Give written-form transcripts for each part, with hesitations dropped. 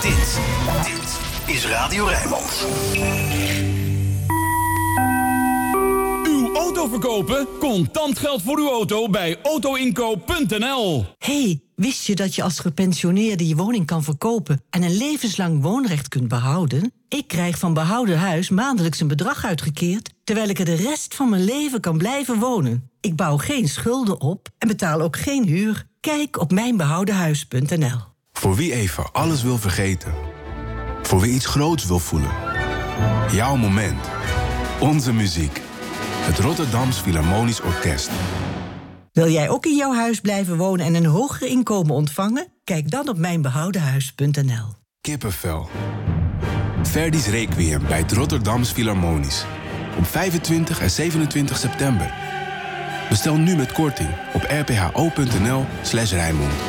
Dit is Radio Rijnmond. Uw auto verkopen? Contant geld voor uw auto bij autoinkoop.nl. Hey, wist je dat je als gepensioneerde je woning kan verkopen en een levenslang woonrecht kunt behouden? Ik krijg van Behouden Huis maandelijks een bedrag uitgekeerd, terwijl ik er de rest van mijn leven kan blijven wonen. Ik bouw geen schulden op en betaal ook geen huur. Kijk op mijnbehoudenhuis.nl. Voor wie even alles wil vergeten. Voor wie iets groots wil voelen. Jouw moment. Onze muziek. Het Rotterdams Philharmonisch Orkest. Wil jij ook in jouw huis blijven wonen en een hoger inkomen ontvangen? Kijk dan op mijnbehoudenhuis.nl. Kippenvel. Verdi's Requiem bij het Rotterdams Philharmonisch. Op 25 en 27 september. Bestel nu met korting op rpho.nl/Rijnmond.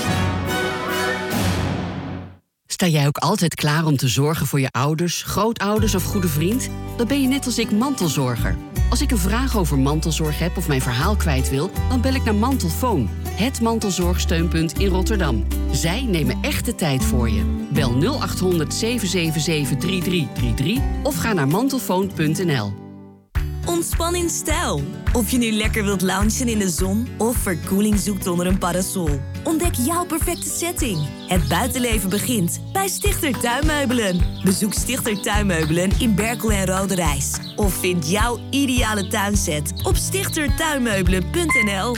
Sta jij ook altijd klaar om te zorgen voor je ouders, grootouders of goede vriend? Dan ben je net als ik mantelzorger. Als ik een vraag over mantelzorg heb of mijn verhaal kwijt wil, dan bel ik naar Mantelfoon, het mantelzorgsteunpunt in Rotterdam. Zij nemen echt de tijd voor je. Bel 0800 777 3333 of ga naar mantelfoon.nl. Ontspan in stijl. Of je nu lekker wilt loungen in de zon of verkoeling zoekt onder een parasol. Ontdek jouw perfecte setting. Het buitenleven begint bij Stichter Tuinmeubelen. Bezoek Stichter Tuinmeubelen in Berkel en Roderijs. Of vind jouw ideale tuinset op stichtertuinmeubelen.nl.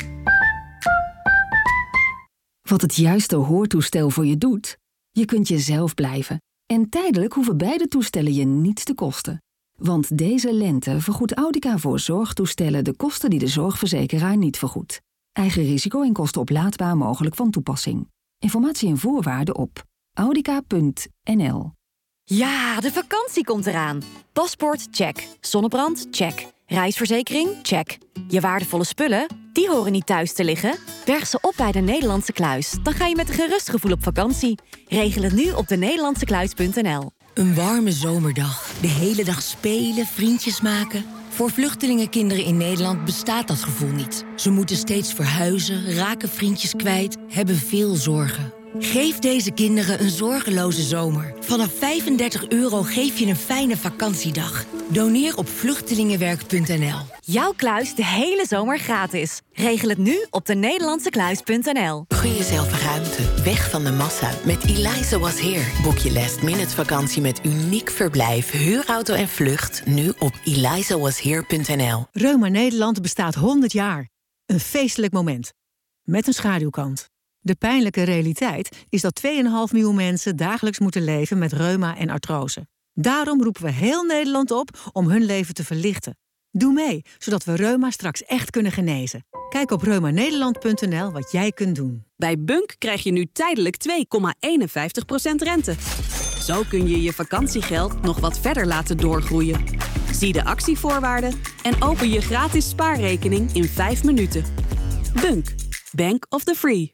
Wat het juiste hoortoestel voor je doet? Je kunt jezelf blijven. En tijdelijk hoeven beide toestellen je niets te kosten. Want deze lente vergoedt Audica voor zorgtoestellen de kosten die de zorgverzekeraar niet vergoedt. Eigen risico en kosten oplaadbaar mogelijk van toepassing. Informatie en voorwaarden op audica.nl. Ja, de vakantie komt eraan. Paspoort, check. Zonnebrand, check. Reisverzekering, check. Je waardevolle spullen, die horen niet thuis te liggen. Berg ze op bij de Nederlandse Kluis. Dan ga je met een gerust gevoel op vakantie. Regel het nu op denederlandsekluis.nl. Een warme zomerdag. De hele dag spelen, vriendjes maken. Voor vluchtelingenkinderen in Nederland bestaat dat gevoel niet. Ze moeten steeds verhuizen, raken vriendjes kwijt, hebben veel zorgen. Geef deze kinderen een zorgeloze zomer. Vanaf €35 geef je een fijne vakantiedag. Doneer op vluchtelingenwerk.nl. Jouw kluis de hele zomer gratis. Regel het nu op denederlandsekluis.nl. Gun jezelf ruimte, weg van de massa. Met Eliza Was Here. Boek je last-minute vakantie met uniek verblijf, huurauto en vlucht. Nu op elizawashere.nl. Reuma Nederland bestaat 100 jaar. Een feestelijk moment. Met een schaduwkant. De pijnlijke realiteit is dat 2,5 miljoen mensen dagelijks moeten leven met reuma en artrose. Daarom roepen we heel Nederland op om hun leven te verlichten. Doe mee, zodat we reuma straks echt kunnen genezen. Kijk op reumanederland.nl wat jij kunt doen. Bij Bunk krijg je nu tijdelijk 2,51% rente. Zo kun je je vakantiegeld nog wat verder laten doorgroeien. Zie de actievoorwaarden en open je gratis spaarrekening in 5 minuten. Bunk, Bank of the Free.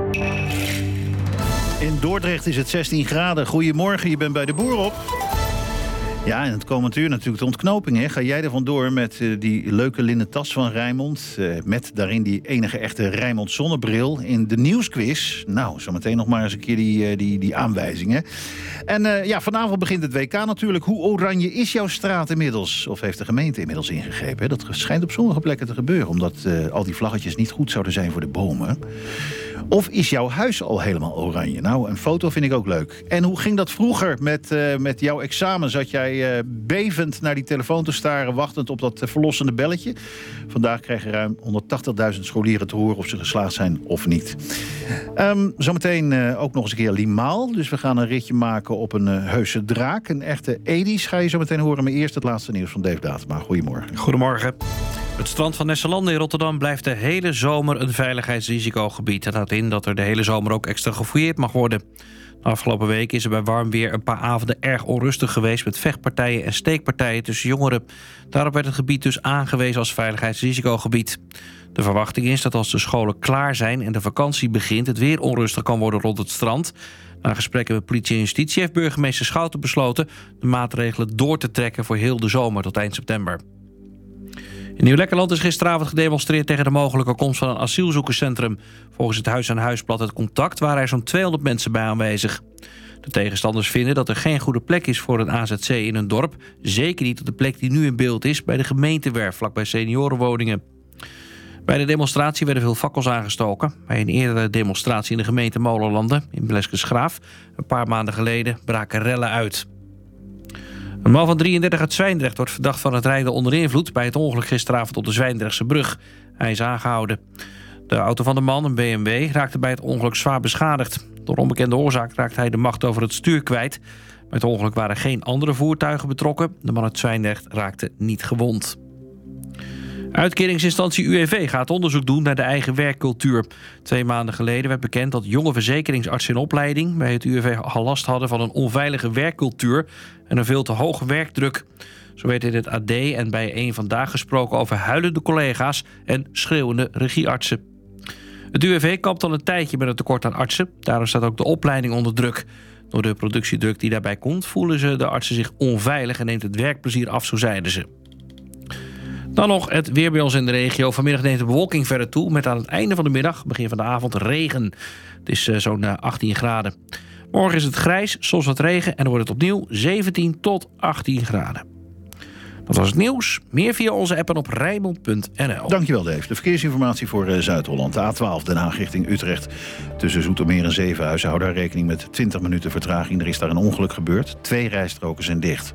In Dordrecht is het 16 graden. Goedemorgen, je bent bij de Boer op. Ja, en het komend uur natuurlijk de ontknoping. Hè. Ga jij er vandoor met die leuke linnen tas van Rijnmond? Met daarin die enige echte Rijnmond zonnebril in de nieuwsquiz. Nou, zometeen nog maar eens een keer die aanwijzingen. En vanavond begint het WK natuurlijk. Hoe oranje is jouw straat inmiddels? Of heeft de gemeente inmiddels ingegrepen? Hè? Dat schijnt op sommige plekken te gebeuren. Omdat al die vlaggetjes niet goed zouden zijn voor de bomen. Of is jouw huis al helemaal oranje? Nou, een foto vind ik ook leuk. En hoe ging dat vroeger met jouw examen? Zat jij bevend naar die telefoon te staren, wachtend op dat verlossende belletje? Vandaag krijgen ruim 180.000 scholieren te horen of ze geslaagd zijn of niet. Zometeen ook nog eens een keer Limaal. Dus we gaan een ritje maken op een heuse draak. Een echte Edis ga je zo meteen horen. Maar eerst het laatste nieuws van Dave Datema. Goedemorgen. Goedemorgen. Het strand van Nesselanden in Rotterdam blijft de hele zomer een veiligheidsrisicogebied. Dat houdt in dat er de hele zomer ook extra gefouilleerd mag worden. De afgelopen week is er bij warm weer een paar avonden erg onrustig geweest met vechtpartijen en steekpartijen tussen jongeren. Daarop werd het gebied dus aangewezen als veiligheidsrisicogebied. De verwachting is dat als de scholen klaar zijn en de vakantie begint, het weer onrustig kan worden rond het strand. Na gesprekken met politie en justitie heeft burgemeester Schouten besloten de maatregelen door te trekken voor heel de zomer tot eind september. In Nieuw-Lekkerland is gisteravond gedemonstreerd tegen de mogelijke komst van een asielzoekerscentrum. Volgens het Huis-aan-Huisblad Het Contact waren er zo'n 200 mensen bij aanwezig. De tegenstanders vinden dat er geen goede plek is voor een AZC in hun dorp. Zeker niet op de plek die nu in beeld is bij de gemeentewerf, vlakbij seniorenwoningen. Bij de demonstratie werden veel fakkels aangestoken. Bij een eerdere demonstratie in de gemeente Molenlanden in Bleskensgraaf een paar maanden geleden braken rellen uit. Een man van 33 uit Zwijndrecht wordt verdacht van het rijden onder invloed bij het ongeluk gisteravond op de Zwijndrechtse brug. Hij is aangehouden. De auto van de man, een BMW, raakte bij het ongeluk zwaar beschadigd. Door onbekende oorzaak raakte hij de macht over het stuur kwijt. Bij het ongeluk waren geen andere voertuigen betrokken. De man uit Zwijndrecht raakte niet gewond. Uitkeringsinstantie UWV gaat onderzoek doen naar de eigen werkcultuur. 2 maanden geleden werd bekend dat jonge verzekeringsartsen in opleiding bij het UWV al last hadden van een onveilige werkcultuur en een veel te hoge werkdruk. Zo werd in het AD en bij Eén Vandaag gesproken over huilende collega's en schreeuwende regieartsen. Het UWV kampt al een tijdje met een tekort aan artsen. Daarom staat ook de opleiding onder druk. Door de productiedruk die daarbij komt voelen de artsen zich onveilig en neemt het werkplezier af, zo zeiden ze. Dan nog het weer bij ons in de regio. Vanmiddag neemt de bewolking verder toe met aan het einde van de middag, begin van de avond, regen. Het is zo'n 18 graden. Morgen is het grijs, soms wat regen en dan wordt het opnieuw 17 tot 18 graden. Dat was het nieuws. Meer via onze app en op Rijnmond.nl. Dankjewel, Dave. De verkeersinformatie voor Zuid-Holland. De A12 Den Haag richting Utrecht. Tussen Zoetermeer en Zevenhuizen. Hou daar rekening met 20 minuten vertraging. Er is daar een ongeluk gebeurd. 2 rijstroken zijn dicht.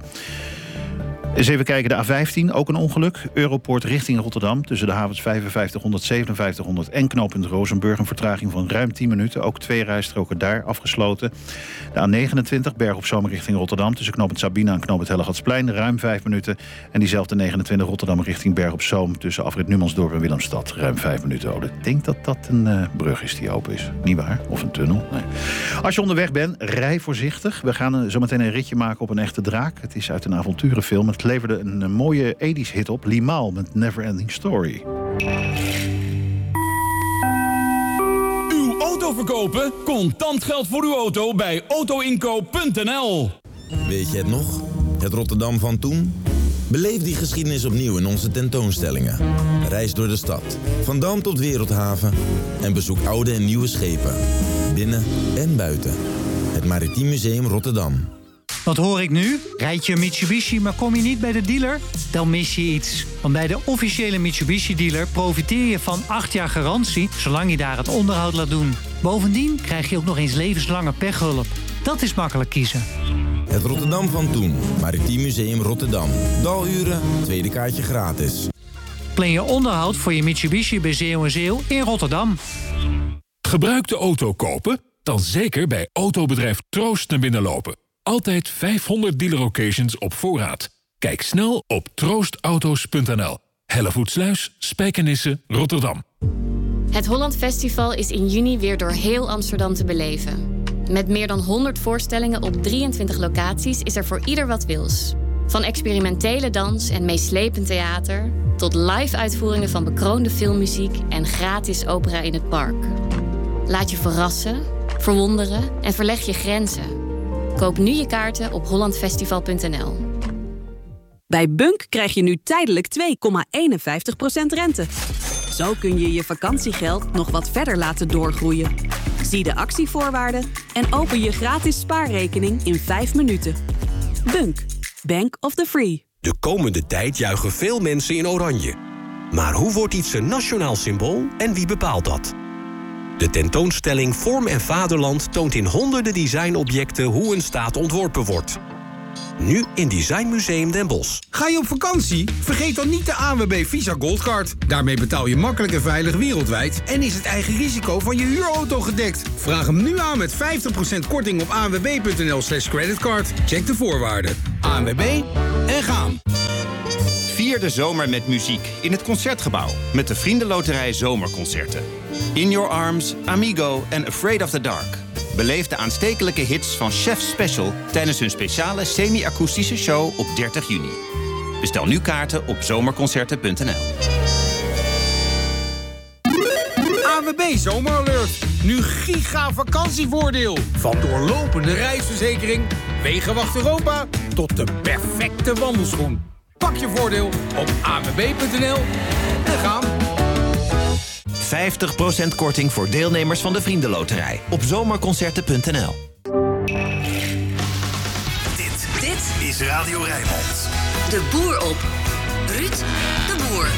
Eens even kijken, de A15, ook een ongeluk. Europoort richting Rotterdam. Tussen de havens 5500, 5700 en knooppunt Rozenburg. Een vertraging van ruim 10 minuten. Ook 2 rijstroken daar afgesloten. De A29, Berg op Zoom richting Rotterdam. Tussen knooppunt Sabina en knooppunt Hellegatsplein. Ruim 5 minuten. En diezelfde 29 Rotterdam richting Berg op Zoom. Tussen afrit Numansdorp en Willemstad. Ruim 5 minuten. Oh, ik denk dat dat een brug is die open is. Niet waar? Of een tunnel? Nee. Als je onderweg bent, rij voorzichtig. We gaan zo meteen een ritje maken op een echte draak. Het is uit een avonturenfilm. Het leverde een mooie 80s hit op. Limahl met Neverending Story. Uw auto verkopen? Contant geld voor uw auto bij autoinkoop.nl. Weet je het nog? Het Rotterdam van toen? Beleef die geschiedenis opnieuw in onze tentoonstellingen. Reis door de stad, van Dam tot Wereldhaven. En bezoek oude en nieuwe schepen. Binnen en buiten. Het Maritiem Museum Rotterdam. Wat hoor ik nu? Rijd je een Mitsubishi, maar kom je niet bij de dealer? Dan mis je iets. Want bij de officiële Mitsubishi-dealer profiteer je van 8 jaar garantie, zolang je daar het onderhoud laat doen. Bovendien krijg je ook nog eens levenslange pechhulp. Dat is makkelijk kiezen. Het Rotterdam van toen. Maritiem Museum Rotterdam. Daluren, tweede kaartje gratis. Plan je onderhoud voor je Mitsubishi bij Zeeuw & Zeeuw in Rotterdam. Gebruikte auto kopen? Dan zeker bij autobedrijf Troost naar binnen lopen. Altijd 500 dealer-occasions op voorraad. Kijk snel op troostauto's.nl. Hellevoetsluis, Spijkenisse, Rotterdam. Het Holland Festival is in juni weer door heel Amsterdam te beleven. Met meer dan 100 voorstellingen op 23 locaties is er voor ieder wat wils. Van experimentele dans en meeslepend theater tot live-uitvoeringen van bekroonde filmmuziek en gratis opera in het park. Laat je verrassen, verwonderen en verleg je grenzen. Koop nu je kaarten op hollandfestival.nl. Bij Bunk krijg je nu tijdelijk 2,51% rente. Zo kun je je vakantiegeld nog wat verder laten doorgroeien. Zie de actievoorwaarden en open je gratis spaarrekening in 5 minuten. Bunk, Bank of the Free. De komende tijd juichen veel mensen in oranje. Maar hoe wordt iets een nationaal symbool en wie bepaalt dat? De tentoonstelling Vorm en Vaderland toont in honderden designobjecten hoe een staat ontworpen wordt. Nu in Design Museum Den Bosch. Ga je op vakantie? Vergeet dan niet de ANWB Visa Goldcard. Daarmee betaal je makkelijk en veilig wereldwijd en is het eigen risico van je huurauto gedekt. Vraag hem nu aan met 50% korting op anwb.nl/creditcard. Check de voorwaarden. ANWB en gaan. Vier de zomer met muziek in het Concertgebouw met de Vriendenloterij Zomerconcerten. In Your Arms, Amigo en Afraid of the Dark. Beleef de aanstekelijke hits van Chef Special tijdens hun speciale semi-akoestische show op 30 juni. Bestel nu kaarten op zomerconcerten.nl. ANWB Zomeralert. Nu giga vakantievoordeel. Van doorlopende reisverzekering, Wegenwacht Europa tot de perfecte wandelschoen. Pak je voordeel op anwb.nl en gaan. 50% korting voor deelnemers van de Vriendenloterij op zomerconcerten.nl. is Radio Rijnmond. De Boer op. Ruud de Boer.